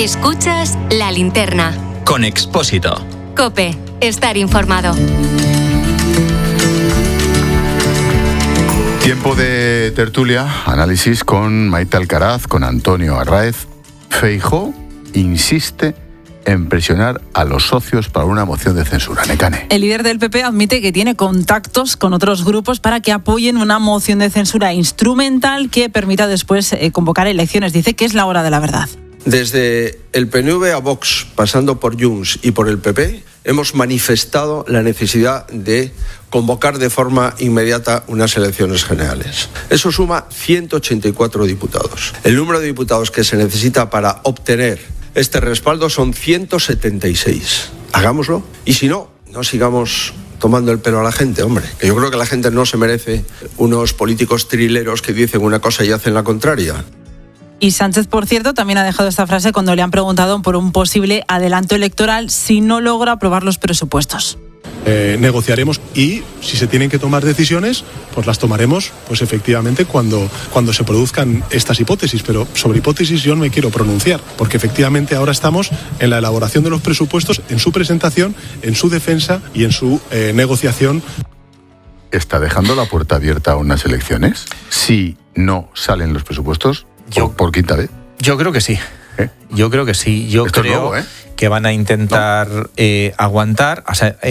Escuchas La Linterna. Con Expósito. COPE. Estar informado. Tiempo de tertulia, análisis con Maite Alcaraz, con Antonio Arráez. Feijóo insiste en presionar a los socios para una moción de censura. Nekane. El líder del PP admite que tiene contactos con otros grupos para que apoyen una moción de censura instrumental que permita después convocar elecciones. Dice que es la hora de la verdad. Desde el PNV a Vox, pasando por Junts y por el PP, hemos manifestado la necesidad de convocar de forma inmediata unas elecciones generales. Eso suma 184 diputados. El número de diputados que se necesita para obtener este respaldo son 176. Hagámoslo. Y si no, no sigamos tomando el pelo a la gente, hombre. Que yo creo que la gente no se merece unos políticos trileros que dicen una cosa y hacen la contraria. Y Sánchez, por cierto, también ha dejado esta frase cuando le han preguntado por un posible adelanto electoral si no logra aprobar los presupuestos. Negociaremos y si se tienen que tomar decisiones, pues las tomaremos pues efectivamente cuando se produzcan estas hipótesis, pero sobre hipótesis yo no me quiero pronunciar, porque efectivamente ahora estamos en la elaboración de los presupuestos, en su presentación, en su defensa y en su negociación. ¿Está dejando la puerta abierta a unas elecciones si no salen los presupuestos por quinta vez? Yo creo que sí. Yo creo que sí. Yo Esto creo es nuevo, que van a intentar aguantar. O sea,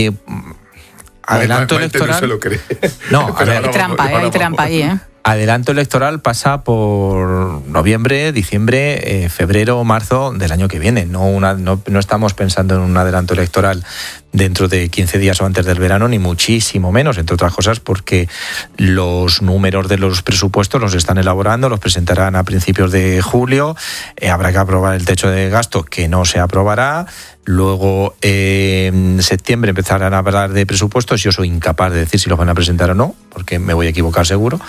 adelanto electoral. No se lo cree. No, Hay trampa ahí, ¿eh? Adelanto electoral pasa por noviembre, diciembre, febrero o marzo del año que viene. No estamos pensando en un adelanto electoral dentro de 15 días o antes del verano, ni muchísimo menos, entre otras cosas porque los números de los presupuestos los están elaborando, los presentarán a principios de julio, habrá que aprobar el techo de gasto que no se aprobará. Luego, en septiembre empezarán a hablar de presupuestos. Yo soy incapaz de decir si los van a presentar o no, porque me voy a equivocar seguro.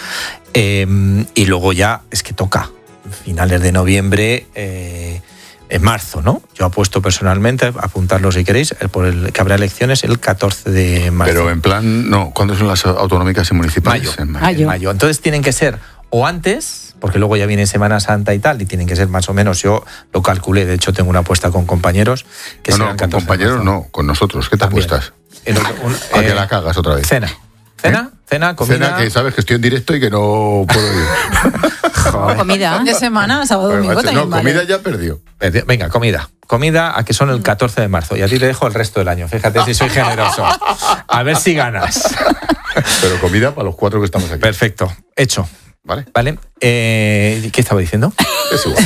Y luego ya es que toca, finales de noviembre, en marzo, ¿no? Yo apuesto personalmente, apuntarlo si queréis, por el que habrá elecciones el 14 de marzo. Pero en plan, no, ¿cuándo son las autonómicas y municipales? Mayo. Entonces tienen que ser o antes, porque luego ya viene Semana Santa y tal, y tienen que ser más o menos, yo lo calculé, de hecho tengo una apuesta con compañeros. Que no, con compañeros no, con nosotros. ¿Qué te apuestas? A que la cagas otra vez. Cena, comida. Cena, que sabes que estoy en directo y que no puedo ir. Comida de semana, sábado, domingo también. No, comida ya perdió. Venga, comida, a que son el 14 de marzo. Y a ti te dejo el resto del año. Fíjate si soy generoso. A ver si ganas. Pero comida para los 4 que estamos aquí. Perfecto, hecho. Vale. ¿Qué estaba diciendo? Es igual.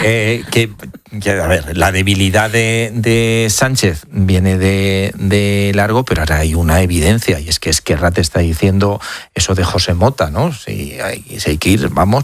Que, a ver, la debilidad de Sánchez viene de largo, pero ahora hay una evidencia, y es que Esquerra te está diciendo eso de José Mota, ¿no? Si hay que ir, vamos,